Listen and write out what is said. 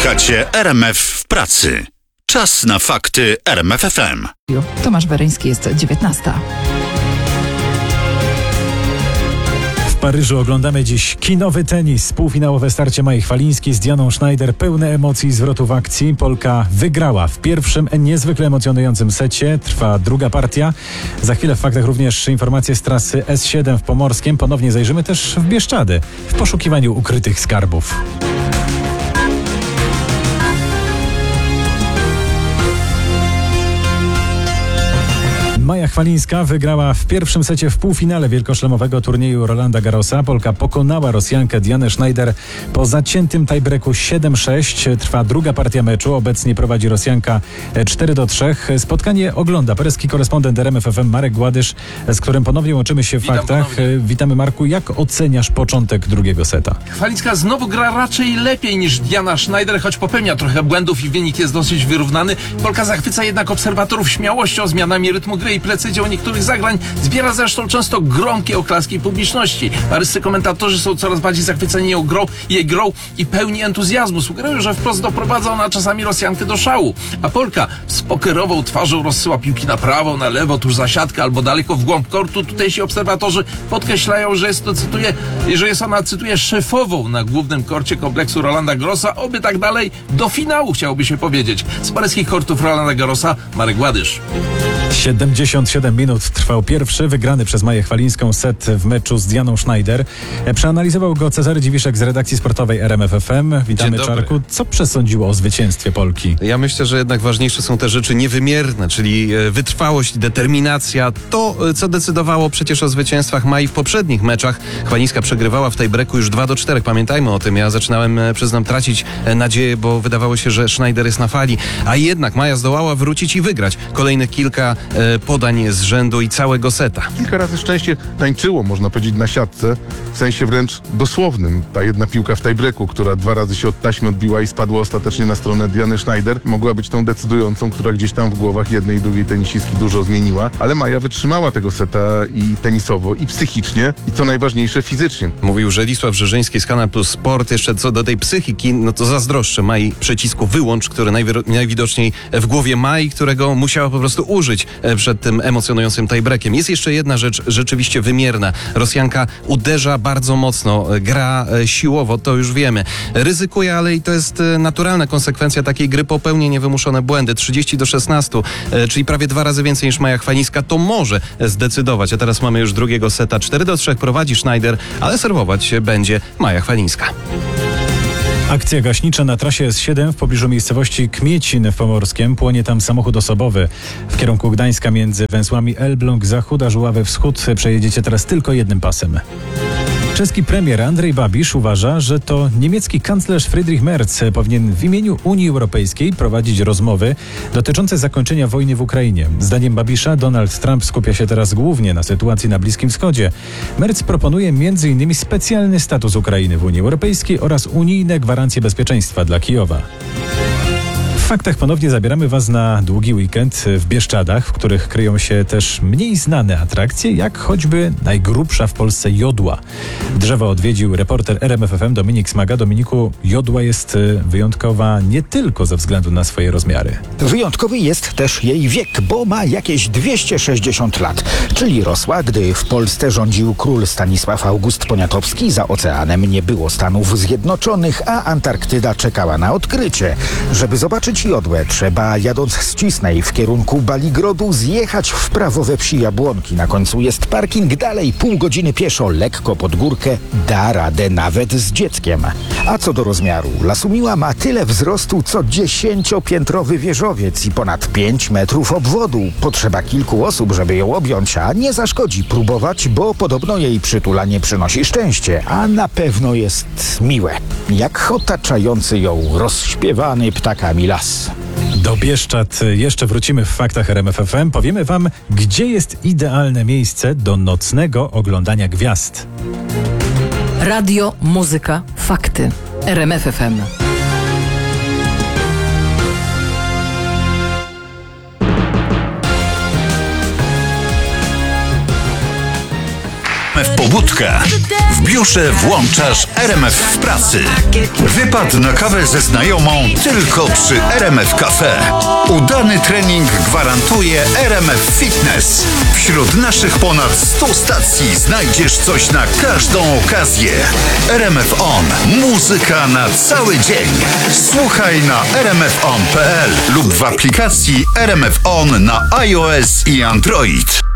Słuchacie RMF w pracy. Czas na fakty RMF FM. Tomasz Weryński, jest 19. W Paryżu oglądamy dziś kinowy tenis. Półfinałowe starcie Mai Chwalińskiej z Dianą Schneider. Pełne emocji i zwrotów akcji. Polka wygrała w pierwszym niezwykle emocjonującym secie. Trwa druga partia. Za chwilę w faktach również informacje z trasy S7 w Pomorskiem. Ponownie zajrzymy też w Bieszczady w poszukiwaniu ukrytych skarbów. Maja Chwalińska wygrała w pierwszym secie w półfinale wielkoszlemowego turnieju Rolanda Garrosa. Polka pokonała Rosjankę Dianę Schneider po zaciętym tiebreaku 7-6. Trwa druga partia meczu. Obecnie prowadzi Rosjanka 4-3. Spotkanie ogląda paryski korespondent RMF FM Marek Gładysz, z którym ponownie łączymy się w faktach. Ponownie. Witamy, Marku. Jak oceniasz początek drugiego seta? Chwalińska znowu gra raczej lepiej niż Diana Schneider, choć popełnia trochę błędów i wynik jest dosyć wyrównany. Polka zachwyca jednak obserwatorów śmiałością, zmianami rytmu gry i precyzją niektórych zagrań. Zbiera zresztą często gromkie oklaski publiczności. Paryscy komentatorzy są coraz bardziej zachwyceni jej grą i pełni entuzjazmu. Sugerują, że wprost doprowadza ona czasami Rosjankę do szału. A Polka z pokerową twarzą rozsyła piłki na prawo, na lewo, tuż za siatkę albo daleko w głąb kortu. Tutejsi obserwatorzy podkreślają, że jest ona, cytuję, szefową na głównym korcie kompleksu Rolanda Garrosa. Oby tak dalej do finału, chciałoby się powiedzieć. Z paryskich kortów Rolanda Garrosa Marek Gładysz. 77 minut trwał pierwszy, wygrany przez Maję Chwalińską set w meczu z Dianą Schneider. Przeanalizował go Cezary Dziwiszek z redakcji sportowej RMF FM. Witamy, Czarku. Co przesądziło o zwycięstwie Polki? Ja myślę, że jednak ważniejsze są te rzeczy niewymierne, czyli wytrwałość, determinacja. To, co decydowało przecież o zwycięstwach Mai w poprzednich meczach. Chwalińska przegrywała w tej breaku już 2-4. Pamiętajmy o tym. Ja zaczynałem, przyznam, tracić nadzieję, bo wydawało się, że Schneider jest na fali. A jednak Maja zdołała wrócić i wygrać kolejnych kilka podań z rzędu i całego seta. Kilka razy szczęście tańczyło, można powiedzieć, na siatce, w sensie wręcz dosłownym. Ta jedna piłka w tiebreaku, która 2 razy się od taśmy odbiła i spadła ostatecznie na stronę Diany Schneider, mogła być tą decydującą, która gdzieś tam w głowach jednej i drugiej tenisistki dużo zmieniła, ale Maja wytrzymała tego seta i tenisowo, i psychicznie, i co najważniejsze, fizycznie. Mówił Żelisław Brzeżyński z Kanal Plus Sport. Jeszcze co do tej psychiki, no to zazdroszczę Mai przycisku wyłącz, który najwidoczniej w głowie Mai, którego musiała po prostu użyć przed tym emocjonującym tiebreakiem. Jest jeszcze jedna rzecz rzeczywiście wymierna. Rosjanka uderza bardzo mocno, gra siłowo, to już wiemy. Ryzykuje, ale i to jest naturalna konsekwencja takiej gry, popełnia niewymuszone błędy. 30-16, czyli prawie 2 razy więcej niż Maja Chwalińska, to może zdecydować. A teraz mamy już drugiego seta. 4-3 prowadzi Schneider, ale serwować będzie Maja Chwalińska. Akcja gaśnicza na trasie S7 w pobliżu miejscowości Kmiecin w Pomorskiem. Płonie tam samochód osobowy. W kierunku Gdańska między węzłami Elbląg Zachód a Żuławy Wschód przejedziecie teraz tylko jednym pasem. Czeski premier Andrzej Babisz uważa, że to niemiecki kanclerz Friedrich Merz powinien w imieniu Unii Europejskiej prowadzić rozmowy dotyczące zakończenia wojny w Ukrainie. Zdaniem Babisza Donald Trump skupia się teraz głównie na sytuacji na Bliskim Wschodzie. Merz proponuje m.in. specjalny status Ukrainy w Unii Europejskiej oraz unijne gwarancje bezpieczeństwa dla Kijowa. W faktach ponownie zabieramy Was na długi weekend w Bieszczadach, w których kryją się też mniej znane atrakcje, jak choćby najgrubsza w Polsce jodła. Drzewo odwiedził reporter RMF FM Dominik Smaga. Dominiku, jodła jest wyjątkowa nie tylko ze względu na swoje rozmiary. Wyjątkowy jest też jej wiek, bo ma jakieś 260 lat, czyli rosła, gdy w Polsce rządził król Stanisław August Poniatowski. Za oceanem nie było Stanów Zjednoczonych, a Antarktyda czekała na odkrycie. Żeby zobaczyć jodłę, trzeba, jadąc z Cisnej w kierunku Baligrodu, zjechać w prawo we wsi Jabłonki. Na końcu jest parking, dalej pół godziny pieszo, lekko pod górkę, da radę nawet z dzieckiem. A co do rozmiaru, Lasumiła ma tyle wzrostu, co 10-piętrowy wieżowiec i ponad 5 metrów obwodu. Potrzeba kilku osób, żeby ją objąć, a nie zaszkodzi próbować, bo podobno jej przytulanie przynosi szczęście, a na pewno jest miłe, jak otaczający ją rozśpiewany ptakami las. Do Bieszczad jeszcze wrócimy w faktach RMF FM. Powiemy Wam, gdzie jest idealne miejsce do nocnego oglądania gwiazd. Radio, muzyka, fakty. RMF FM. RMF Pobudka. W biurze włączasz RMF w pracy. Wypad na kawę ze znajomą tylko przy RMF Cafe. Udany trening gwarantuje RMF Fitness. Wśród naszych ponad 100 stacji znajdziesz coś na każdą okazję. RMF On. Muzyka na cały dzień. Słuchaj na rmfon.pl lub w aplikacji RMF On na iOS i Android.